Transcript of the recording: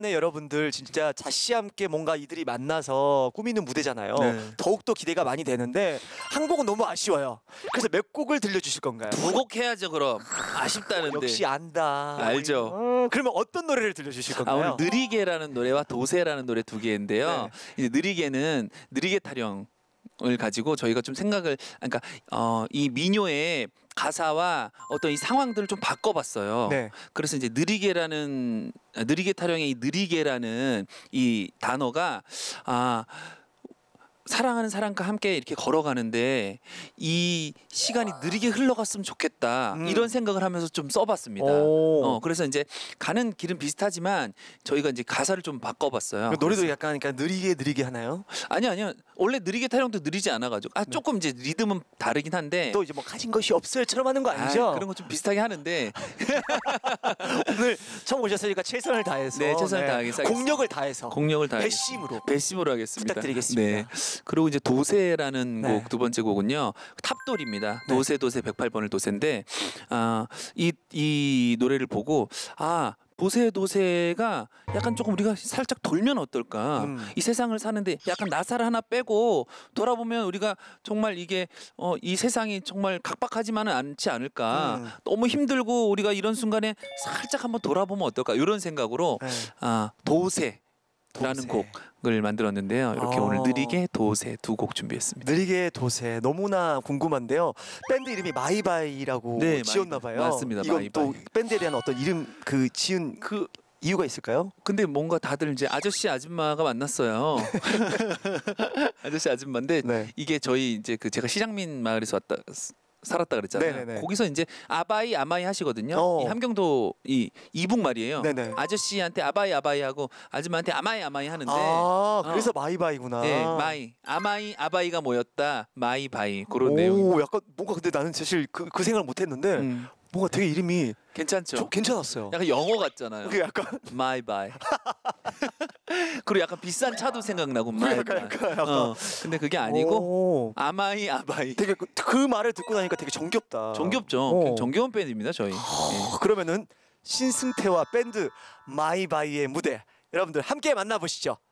네, 여러분들 진짜 자씨 함께 뭔가 이들이 만나서 꾸미는 무대잖아요. 네. 더욱더 기대가 많이 되는데 한 곡은 너무 아쉬워요. 그래서 몇 곡을 들려주실 건가요? 두 곡 해야죠 그럼. 아쉽다는데. 역시 안다. 알죠. 그러면 어떤 노래를 들려주실 건가요? 오늘 느리게라는 노래와 도세라는 노래 두 개인데요. 이제 느리게는 느리게 타령을 가지고 저희가 좀 생각을 그러니까 이 민요의 가사와 어떤 이 상황들을 좀 바꿔봤어요. 네. 그래서 이제 느리게 타령의 이 느리게라는 이 단어가 사랑하는 사람과 함께 이렇게 걸어가는데 이 시간이 느리게 흘러갔으면 좋겠다 이런 생각을 하면서 좀 써봤습니다. 그래서 이제 가는 길은 비슷하지만 저희가 이제 가사를 좀 바꿔봤어요. 노래도 약간 그러니까 느리게 하나요? 아니요. 원래 느리게 타령도 느리지 않아가지고 조금 이제 리듬은 다르긴 한데 또 이제 뭐 가진 것이 없어요처럼 하는 거 아니죠? 그런 거 좀 비슷하게 하는데 오늘 처음 오셨으니까 최선을 다해서 네, 최선을 다하겠습니다. 공력을 다해서 배심으로 하겠습니다. 부탁드리겠습니다. 네. 그리고 이제 도세라는 네. 곡 두 번째 곡은요 탑돌입니다. 도세 108번을 도세인데 이 노래를 보고 도세가 약간 조금 우리가 살짝 돌면 어떨까? 이 세상을 사는데 약간 나사를 하나 빼고 돌아보면 우리가 정말 이게 이 세상이 정말 각박하지만은 않지 않을까? 너무 힘들고 우리가 이런 순간에 살짝 한번 돌아보면 어떨까? 이런 생각으로 도세라는 곡을 만들었는데요. 이렇게 오늘 느리게 도세 두 곡 준비했습니다. 느리게 도세 너무나 궁금한데요. 밴드 이름이 마이바이라고 네, 지었나 봐요. 맞습니다. 이건 마이바이. 또 밴드에 대한 어떤 이름 지은 이유가 있을까요? 근데 뭔가 다들 이제 아저씨 아줌마가 만났어요. 아저씨 아줌마인데 네. 이게 저희 이제 제가 시장민 마을에서 살았다 그랬잖아요. 네네네. 거기서 이제 아바이 아마이 하시거든요. 이 함경도 이 이북 말이에요. 네네. 아저씨한테 아바이 하고 아줌마한테 아마이 하는데 그래서 마이바이구나. 네, 아마이 아바이가 모였다. 마이바이 그런 내용. 약간 뭔가 근데 나는 사실 그 생각을 못했는데 뭔가 되게 이름이 괜찮죠? 괜찮았어요. 약간 영어 같잖아요. 그게 약간 마이 바이. 그리고 약간 비싼 차도 생각나고 마이 바이. 약간. 근데 그게 아니고 아마이 아바이. 되게 그 말을 듣고 나니까 되게 정겹다. 정겹죠. 정겨운 밴드입니다 저희. 그러면은 신승태와 밴드 마이바이의 무대 여러분들 함께 만나보시죠.